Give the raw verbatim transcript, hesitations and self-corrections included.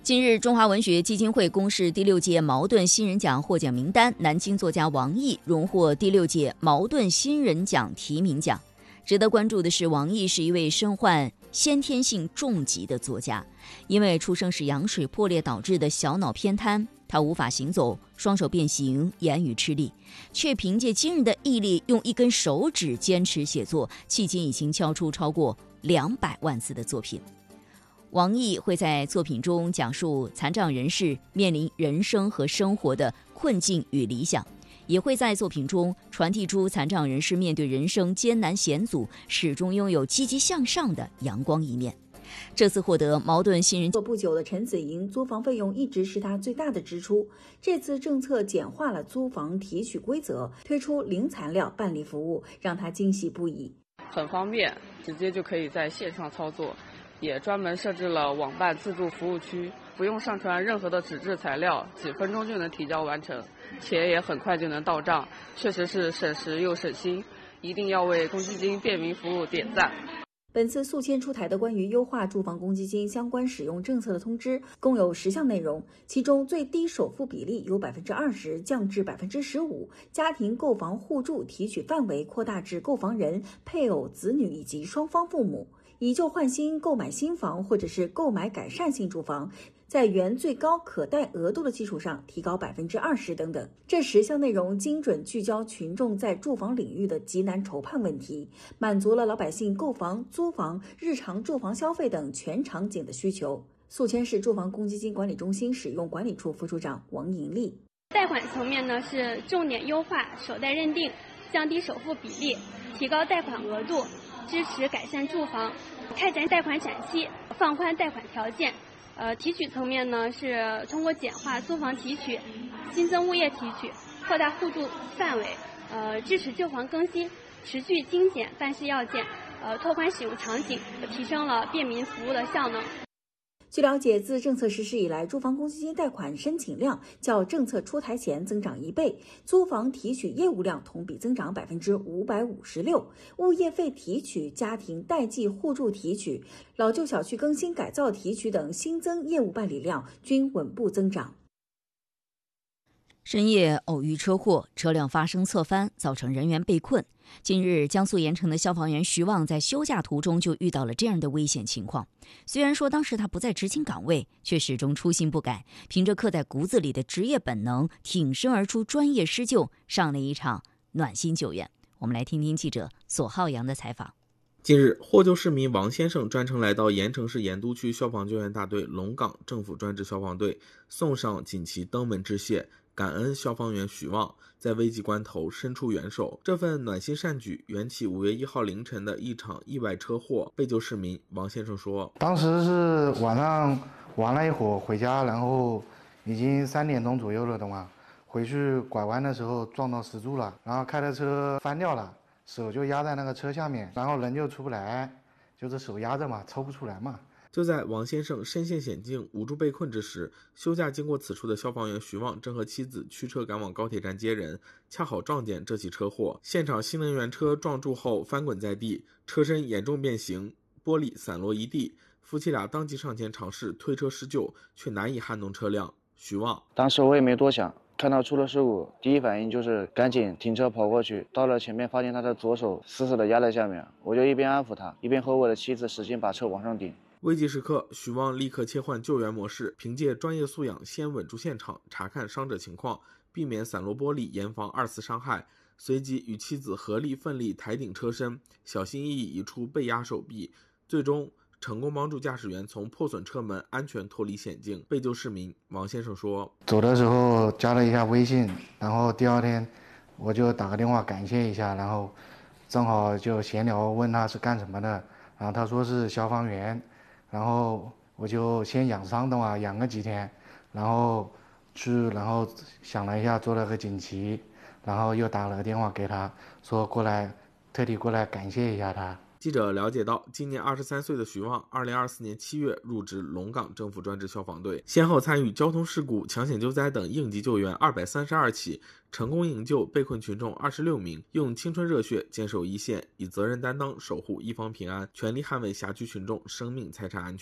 近日，中华文学基金会公示第六届茅盾新人奖获奖名单，南京作家王毅荣获第六届茅盾新人奖提名奖。值得关注的是，王毅是一位身患先天性重疾的作家，因为出生时羊水破裂导致的小脑偏瘫，他无法行走，双手变形，言语吃力，却凭借惊人的毅力，用一根手指坚持写作，迄今已经敲出超过两百万字的作品。王毅会在作品中讲述残障人士面临人生和生活的困境与理想，也会在作品中传递出残障人士面对人生艰难险阻，始终拥有积极向上的阳光一面。这次获得茅盾新人做不久的陈子莹，租房费用一直是她最大的支出。这次政策简化了租房提取规则，推出零材料办理服务，让她惊喜不已。 很方便，直接就可以在线上操作。也专门设置了网办自助服务区，不用上传任何的纸质材料，几分钟就能提交完成，且也很快就能到账，确实是省时又省心。一定要为公积金便民服务点赞。 本次宿迁出台的关于优化住房公积金相关使用政策的通知，共有十项内容，其中最低首付比例由百分之二十降至百分之十五，家庭购房互助提取范围扩大至购房人、配偶、子女以及双方父母。以旧换新购买新房或者是购买改善性住房，在原最高可贷额度的基础上提高百分之二十等等。这十项内容精准聚焦群众在住房领域的急难愁盼问题，满足了老百姓购房、租房、日常住房消费等全场景的需求。宿迁市住房公积金管理中心使用管理处副处长王盈利。 贷款层面呢，是重点优化首贷认定，降低首付比例，提高贷款额度，支持改善住房，开展贷款展期，放宽贷款条件。呃，提取层面呢，是通过简化租房提取，新增物业提取，扩大互助范围，呃，支持旧房更新，持续精简办事要件，呃，拓宽使用场景，提升了便民服务的效能。 据了解，自政策实施以来，住房公积金贷款申请量较政策出台前增长一倍，租房提取业务量同比增长百分之五百五十六，物业费提取、家庭代际互助提取、老旧小区更新改造提取等新增业务办理量均稳步增长。 深夜偶遇车祸，车辆发生侧翻，造成人员被困。近日，江苏盐城的消防员徐旺在休假途中就遇到了这样的危险情况。虽然说当时他不在执勤岗位，却始终初心不改，凭着刻在骨子里的职业本能，挺身而出，专业施救，上了一场暖心救援。我们来听听记者索浩洋的采访。 近日，获救市民王先生专程来到盐城市盐都区消防救援大队龙岗政府专职消防队，送上锦旗登门致谢，感恩消防员许旺在危急关头伸出援手。这份暖心善举缘起五月一号凌晨的一场意外车祸。被救市民王先生说， 当时是晚上玩了一会儿回家，然后已经三点钟左右了的嘛，回去拐弯的时候撞到石柱了，然后开的车翻掉了，手就压在那个车下面，然后人就出不来，就是手压着嘛，抽不出来嘛。 就在王先生身陷险境无助被困之时，休假经过此处的消防员徐旺正和妻子驱车赶往高铁站接人，恰好撞见这起车祸。现场新能源车撞柱后翻滚在地，车身严重变形，玻璃散落一地。夫妻俩当即上前尝试推车施救，却难以撼动车辆。徐旺， 当时我也没多想，看到出了事故，第一反应就是赶紧停车跑过去，到了前面发现他的左手死死的压在下面，我就一边安抚他，一边和我的妻子使劲把车往上顶。 危急时刻，许旺立刻切换救援模式，凭借专业素养先稳住现场，查看伤者情况，避免散落玻璃，严防二次伤害。随即与妻子合力奋力抬顶车身，小心翼翼移出被压手臂，最终成功帮助驾驶员从破损车门安全脱离险境。被救市民王先生说， 走的时候加了一下微信，然后第二天我就打个电话感谢一下，然后正好就闲聊问他是干什么的，然后他说是消防员，然后我就先养伤的嘛，养个几天，然后去，然后想了一下，做了个锦旗，然后又打了个电话给他，说过来，特地过来感谢一下他。 记者了解到，今年二十三岁的徐旺，二零二四年七月入职龙岗政府专职消防队，先后参与交通事故、抢险救灾等应急救援二百三十二起，成功营救被困群众二十六名，用青春热血坚守一线，以责任担当守护一方平安，全力捍卫辖区群众生命财产安全。